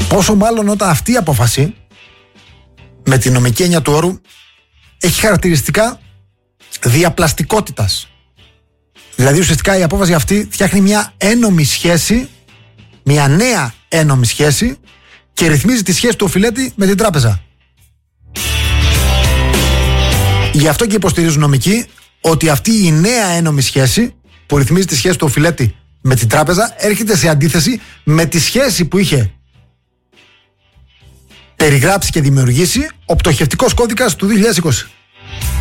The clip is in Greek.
Πόσο μάλλον όταν αυτή η απόφαση, με τη νομική έννοια του όρου, έχει χαρακτηριστικά διαπλαστικότητας. Δηλαδή ουσιαστικά η απόφαση αυτή φτιάχνει μια ένομη σχέση, μια νέα ένομη σχέση και ρυθμίζει τη σχέση του οφειλέτη με την τράπεζα. Γι' αυτό και υποστηρίζουν νομικοί ότι αυτή η νέα ένομη σχέση που ρυθμίζει τη σχέση του οφειλέτη με την τράπεζα έρχεται σε αντίθεση με τη σχέση που είχε περιγράψει και δημιουργήσει ο πτωχευτικός κώδικας του 2020.